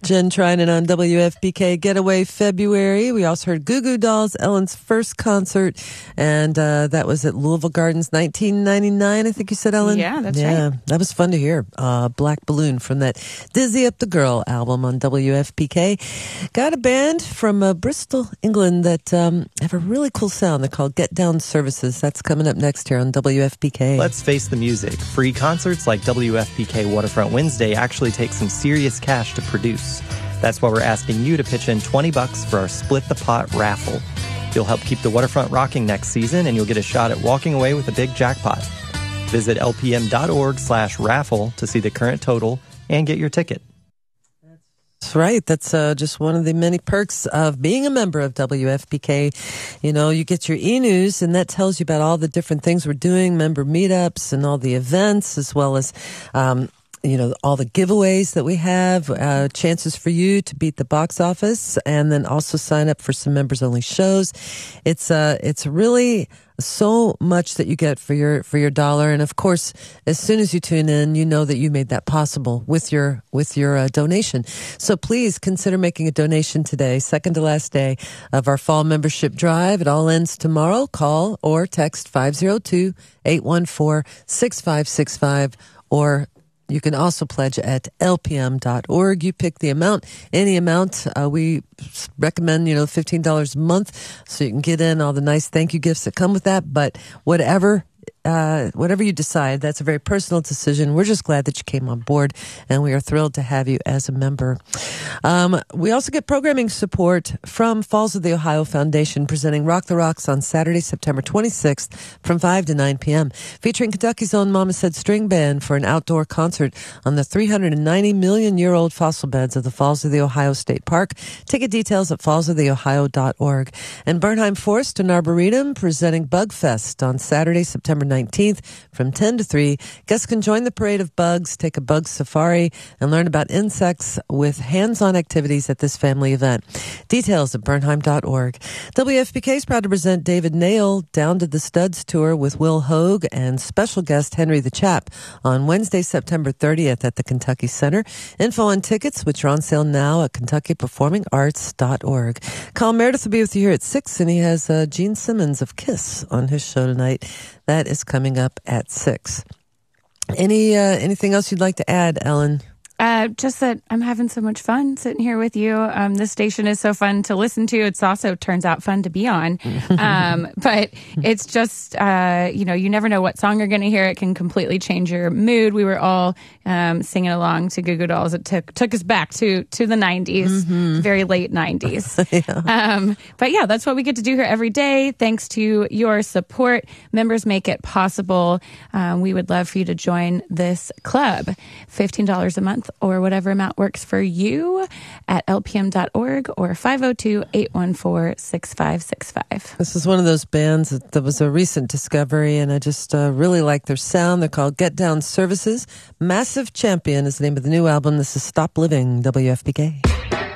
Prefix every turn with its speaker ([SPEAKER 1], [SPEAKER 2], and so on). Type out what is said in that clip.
[SPEAKER 1] Jen Trinan on WFPK Getaway February. We also heard Goo Goo Dolls, Ellen's first concert, and that was at Louisville Gardens, 1999, I think you said, Ellen?
[SPEAKER 2] Yeah, that's right.
[SPEAKER 1] Yeah, that was fun to hear. Black Balloon from that Dizzy Up the Girl album on WFPK. Got a band from Bristol, England that have a really cool sound. They're called Get Down Services. That's coming up next here on WFPK.
[SPEAKER 3] Let's face the music. Free concerts like WFPK Waterfront Wednesday actually take some serious cash to produce. That's why we're asking you to pitch in $20 for our Split the Pot raffle. You'll help keep the waterfront rocking next season, and you'll get a shot at walking away with a big jackpot. Visit lpm.org/raffle to see the current total and get your ticket.
[SPEAKER 1] That's right. That's just one of the many perks of being a member of WFPK. You know, you get your e-news, and that tells you about all the different things we're doing, member meetups and all the events, as well as all the giveaways that we have, chances for you to beat the box office, and then also sign up for some members-only shows. It's really so much that you get for your dollar, and of course, as soon as you tune in, you know that you made that possible with your donation. So please consider making a donation today, second to last day of our fall membership drive. It all ends tomorrow. Call or text 502-814-6565, or you can also pledge at lpm.org. You pick the amount, any amount. We recommend, $15 a month, so you can get in all the nice thank you gifts that come with that. But whatever you decide, that's a very personal decision. We're just glad that you came on board, and we are thrilled to have you as a member. We also get programming support from Falls of the Ohio Foundation, presenting Rock the Rocks on Saturday, September 26th from 5 to 9 p.m., featuring Kentucky's own Mama Said String Band for an outdoor concert on the 390-million-year-old fossil beds of the Falls of the Ohio State Park. Ticket details at fallsoftheohio.org. And Bernheim Forest and Arboretum presenting Bug Fest on Saturday, September 19th from 10 to 3. Guests can join the parade of bugs, take a bug safari, and learn about insects with hands-on activities at this family event. Details at bernheim.org. WFPK is proud to present David Nail Down to the Studs Tour with Will Hogue and special guest Henry the Chap on Wednesday, September 30th at the Kentucky Center. Info on tickets, which are on sale now at KentuckyPerformingArts.org. Carl Meredith will be with you here at 6, and he has Gene Simmons of KISS on his show tonight. That is coming up at 6. Anything else you'd like to add, Ellen?
[SPEAKER 2] Just that I'm having so much fun sitting here with you. This station is so fun to listen to. It's also turns out fun to be on. But it's just, you never know what song you're going to hear. It can completely change your mood. We were all singing along to Goo Goo Dolls. It took us back to the 90s, very late 90s. Yeah. But yeah, that's what we get to do here every day. Thanks to your support, members make it possible. We would love for you to join this club. $15 a month or whatever amount works for you at lpm.org or 502-814-6565.
[SPEAKER 1] This is one of those bands that was a recent discovery, and I just really like their sound. They're called Get Down Services. Massive Champion is the name of the new album. This is Stop Living, WFPK.